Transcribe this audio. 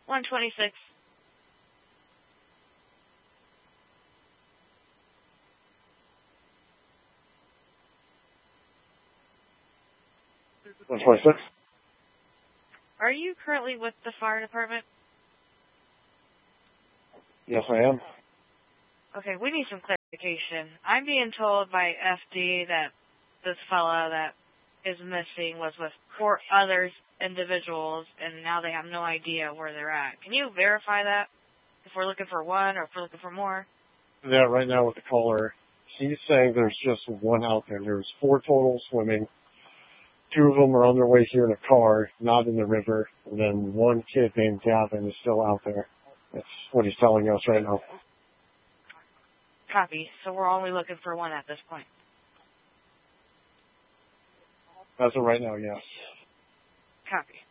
126. Are you currently with the fire department? Yes, I am. Okay, we need some clarification. I'm being told by FD that this fella that is missing was with 4 other individuals, and now they have no idea where they're at. Can you verify that? If we're looking for one or if we're looking for more? Yeah, right now with the caller, he's saying there's just one out there. There's 4 total swimming. 2 of them are on their way here in a car, not in the river. And then 1 kid named Gavin is still out there. That's what he's telling us right now. Copy. So we're only looking for 1 at this point. As of right now, yes. Copy.